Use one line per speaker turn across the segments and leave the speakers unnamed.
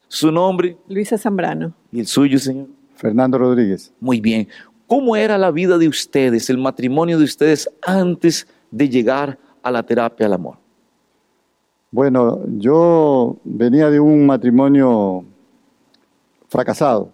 ¿Su nombre?
Luisa Zambrano.
¿Y el suyo, señor?
Fernando Rodríguez.
Muy bien. ¿Cómo era la vida de ustedes, el matrimonio de ustedes antes de llegar a la terapia del amor?
Bueno, yo venía de un matrimonio fracasado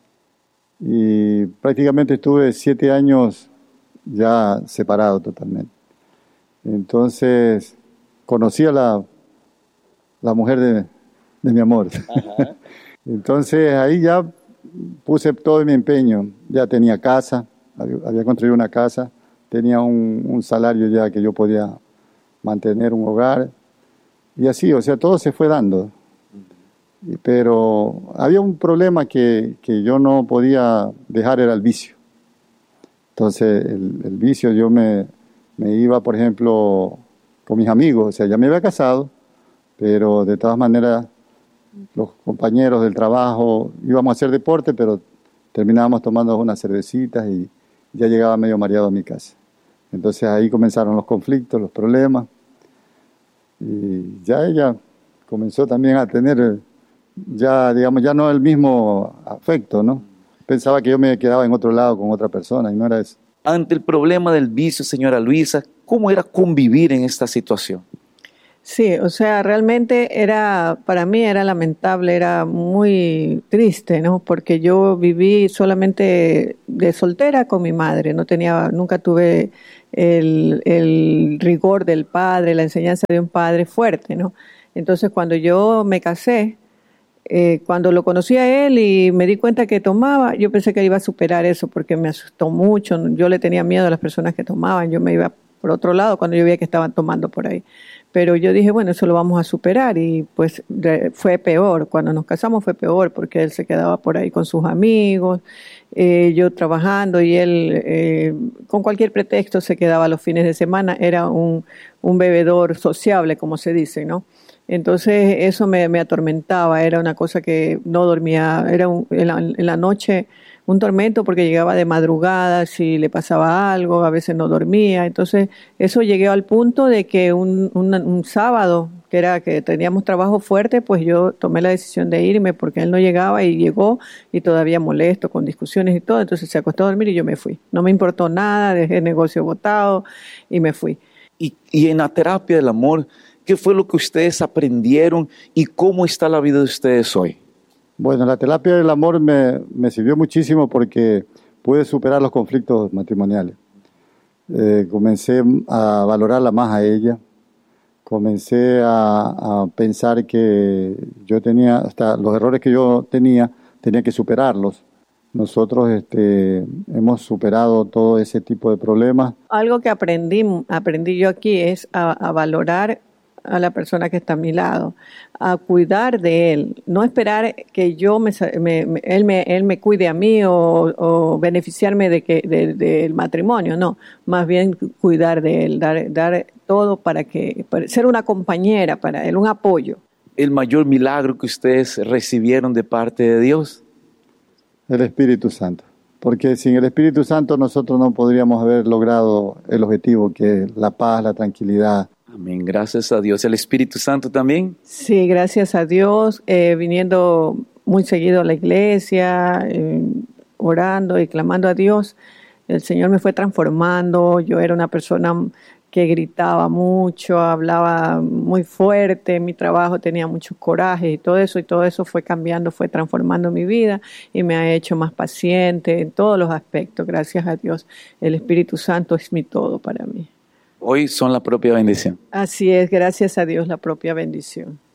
y prácticamente estuve 7 años ya separado totalmente. Entonces conocí a la mujer de mi amor.
Ajá.
Entonces ahí ya puse todo mi empeño. Ya tenía casa, había construido una casa, tenía un salario ya que yo podía mantener un hogar. Y así, o sea, todo se fue dando. Pero había un problema que yo no podía dejar, era el vicio. Entonces, el vicio, yo me iba, por ejemplo, con mis amigos. O sea, ya me había casado, pero de todas maneras, los compañeros del trabajo, íbamos a hacer deporte, pero terminábamos tomando unas cervecitas y ya llegaba medio mareado a mi casa. Entonces, ahí comenzaron los conflictos, los problemas. Y ya ella comenzó también a tener, ya digamos, ya no el mismo afecto, ¿no? Pensaba que yo me quedaba en otro lado con otra persona y no era eso.
Ante el problema del vicio, señora Luisa, ¿cómo era convivir en esta situación?
Sí, o sea, realmente para mí era lamentable, era muy triste, ¿no? Porque yo viví solamente de soltera con mi madre, nunca tuve el rigor del padre, la enseñanza de un padre fuerte, ¿no? Entonces, cuando yo me casé, cuando lo conocí a él y me di cuenta que tomaba, yo pensé que iba a superar eso porque me asustó mucho. Yo le tenía miedo a las personas que tomaban, yo me iba por otro lado cuando yo veía que estaban tomando por ahí. Pero yo dije, bueno, eso lo vamos a superar y pues fue peor. Cuando nos casamos fue peor porque él se quedaba por ahí con sus amigos, yo trabajando y él con cualquier pretexto se quedaba los fines de semana. Era un bebedor sociable, como se dice, ¿no? Entonces eso me atormentaba, era una cosa que no dormía, era en la noche un tormento porque llegaba de madrugada, si le pasaba algo, a veces no dormía. Entonces eso llegué al punto de que un sábado, que teníamos trabajo fuerte, pues yo tomé la decisión de irme porque él no llegaba y llegó y todavía molesto con discusiones y todo. Entonces se acostó a dormir y yo me fui. No me importó nada, dejé el negocio botado y me fui.
Y en la terapia del amor, ¿qué fue lo que ustedes aprendieron y cómo está la vida de ustedes hoy?
Bueno, la terapia del amor me sirvió muchísimo porque pude superar los conflictos matrimoniales. Comencé a valorarla más a ella, comencé a pensar que yo tenía, hasta los errores que yo tenía que superarlos. Nosotros hemos superado todo ese tipo de problemas.
Algo que aprendí yo aquí es a valorar a la persona que está a mi lado, a cuidar de él, no esperar que él me cuide a mí o beneficiarme del matrimonio, no, más bien cuidar de él, dar todo para ser una compañera para él, un apoyo.
¿El mayor milagro que ustedes recibieron de parte de Dios?
El Espíritu Santo, porque sin el Espíritu Santo nosotros no podríamos haber logrado el objetivo, que es la paz, la tranquilidad.
Amén, gracias a Dios. ¿El Espíritu Santo también?
Sí, gracias a Dios, viniendo muy seguido a la iglesia, orando y clamando a Dios, el Señor me fue transformando. Yo era una persona que gritaba mucho, hablaba muy fuerte, en mi trabajo tenía mucho coraje y todo eso fue cambiando, fue transformando mi vida y me ha hecho más paciente en todos los aspectos, gracias a Dios. El Espíritu Santo es mi todo para mí.
Hoy son la propia bendición.
Así es, gracias a Dios, la propia bendición.